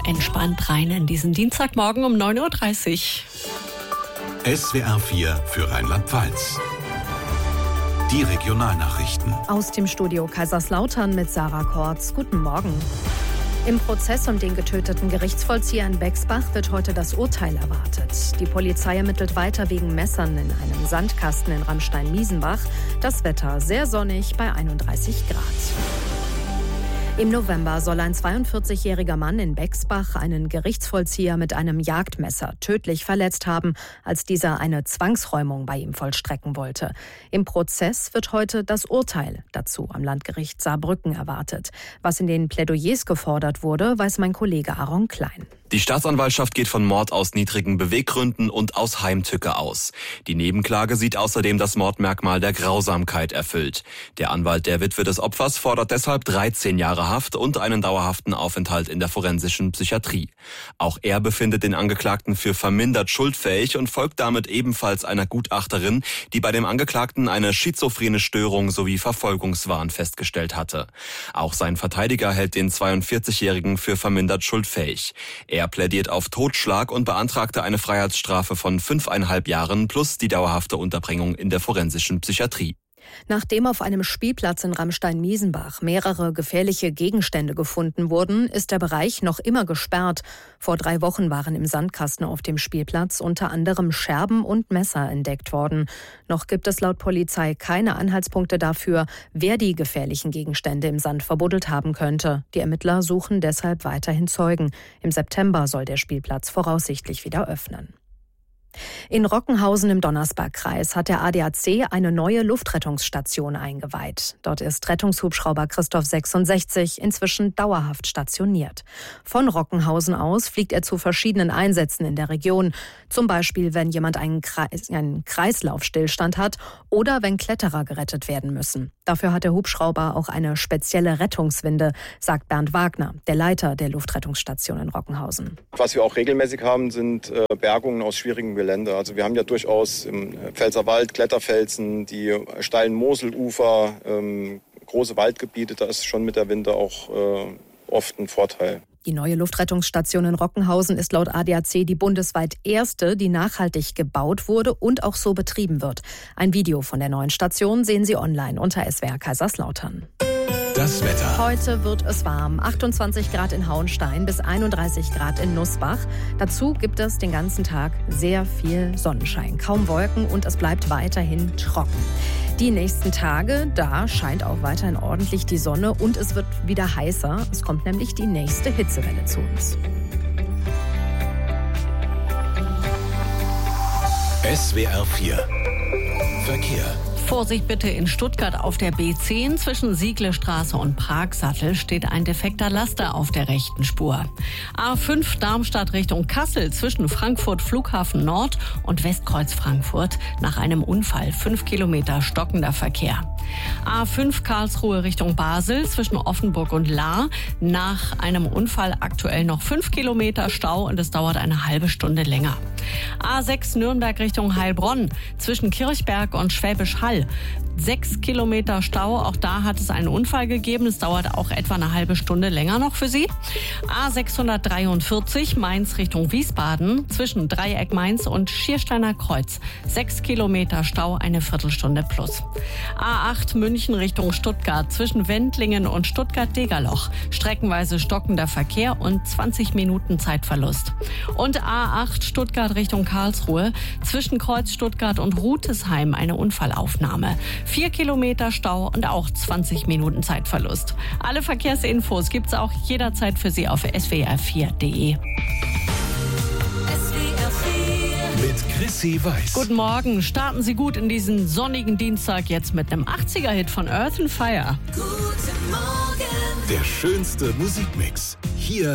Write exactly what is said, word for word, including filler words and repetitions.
entspannt rein in diesen Dienstagmorgen um neun Uhr dreißig. S W R vier für Rheinland-Pfalz. Die Regionalnachrichten. Aus dem Studio Kaiserslautern mit Sarah Kortz. Guten Morgen. Im Prozess um den getöteten Gerichtsvollzieher in Bexbach wird heute das Urteil erwartet. Die Polizei ermittelt weiter wegen Messern in einem Sandkasten in Ramstein-Miesenbach. Das Wetter sehr sonnig bei einunddreißig Grad. Im November soll ein zweiundvierzigjähriger Mann in Bexbach einen Gerichtsvollzieher mit einem Jagdmesser tödlich verletzt haben, als dieser eine Zwangsräumung bei ihm vollstrecken wollte. Im Prozess wird heute das Urteil dazu am Landgericht Saarbrücken erwartet. Was in den Plädoyers gefordert wurde, weiß mein Kollege Aaron Klein. Die Staatsanwaltschaft geht von Mord aus niedrigen Beweggründen und aus Heimtücke aus. Die Nebenklage sieht außerdem das Mordmerkmal der Grausamkeit erfüllt. Der Anwalt der Witwe des Opfers fordert deshalb dreizehn Jahre Haft und einen dauerhaften Aufenthalt in der forensischen Psychiatrie. Auch er befindet den Angeklagten für vermindert schuldfähig und folgt damit ebenfalls einer Gutachterin, die bei dem Angeklagten eine schizophrene Störung sowie Verfolgungswahn festgestellt hatte. Auch sein Verteidiger hält den zweiundvierzigjährigen für vermindert schuldfähig. Er plädiert auf Totschlag und beantragte eine Freiheitsstrafe von fünfeinhalb Jahren plus die dauerhafte Unterbringung in der forensischen Psychiatrie. Nachdem auf einem Spielplatz in Ramstein-Miesenbach mehrere gefährliche Gegenstände gefunden wurden, ist der Bereich noch immer gesperrt. Vor drei Wochen waren im Sandkasten auf dem Spielplatz unter anderem Scherben und Messer entdeckt worden. Noch gibt es laut Polizei keine Anhaltspunkte dafür, wer die gefährlichen Gegenstände im Sand verbuddelt haben könnte. Die Ermittler suchen deshalb weiterhin Zeugen. Im September soll der Spielplatz voraussichtlich wieder öffnen. In Rockenhausen im Donnersbergkreis hat der A D A C eine neue Luftrettungsstation eingeweiht. Dort ist Rettungshubschrauber Christoph sechsundsechzig inzwischen dauerhaft stationiert. Von Rockenhausen aus fliegt er zu verschiedenen Einsätzen in der Region. Zum Beispiel, wenn jemand einen, Kreis, einen Kreislaufstillstand hat oder wenn Kletterer gerettet werden müssen. Dafür hat der Hubschrauber auch eine spezielle Rettungswinde, sagt Bernd Wagner, der Leiter der Luftrettungsstation in Rockenhausen. Was wir auch regelmäßig haben, sind äh, Bergungen aus schwierigen Gelände. Also wir haben ja durchaus im Pfälzerwald Kletterfelsen, die steilen Moselufer, ähm, große Waldgebiete. Da ist schon mit der Winde auch äh, oft ein Vorteil. Die neue Luftrettungsstation in Rockenhausen ist laut A D A C die bundesweit erste, die nachhaltig gebaut wurde und auch so betrieben wird. Ein Video von der neuen Station sehen Sie online unter S W R Kaiserslautern. Das Wetter. Heute wird es warm. achtundzwanzig Grad in Hauenstein bis einunddreißig Grad in Nussbach. Dazu gibt es den ganzen Tag sehr viel Sonnenschein. Kaum Wolken und es bleibt weiterhin trocken. Die nächsten Tage, da scheint auch weiterhin ordentlich die Sonne und es wird wieder heißer. Es kommt nämlich die nächste Hitzewelle zu uns. S W R vier Verkehr. Vorsicht bitte in Stuttgart auf der B zehn. Zwischen Sieglestraße und Pragsattel steht ein defekter Laster auf der rechten Spur. A fünf Darmstadt Richtung Kassel zwischen Frankfurt Flughafen Nord und Westkreuz Frankfurt nach einem Unfall. Fünf Kilometer stockender Verkehr. A fünf Karlsruhe Richtung Basel zwischen Offenburg und Lahr. Nach einem Unfall aktuell noch fünf Kilometer Stau und es dauert eine halbe Stunde länger. A sechs Nürnberg Richtung Heilbronn zwischen Kirchberg und Schwäbisch Hall. Sechs Kilometer Stau, auch da hat es einen Unfall gegeben. Es dauert auch etwa eine halbe Stunde länger noch für Sie. A sechshundertdreiundvierzig Mainz Richtung Wiesbaden zwischen Dreieck Mainz und Schiersteiner Kreuz. Sechs Kilometer Stau, eine Viertelstunde plus. A acht München Richtung Stuttgart zwischen Wendlingen und Stuttgart-Degerloch. Streckenweise stockender Verkehr und zwanzig Minuten Zeitverlust. Und A acht Stuttgart Richtung Karlsruhe zwischen Kreuz Stuttgart und Rutesheim eine Unfallaufnahme. Vier Kilometer Stau und auch zwanzig Minuten Zeitverlust. Alle Verkehrsinfos gibt's auch jederzeit für Sie auf S W R vier Punkt de. Mit Chrissy Weiß. Guten Morgen, starten Sie gut in diesen sonnigen Dienstag jetzt mit einem achtziger-Hit von Earth and Fire. Guten Morgen. Der schönste Musikmix. Hier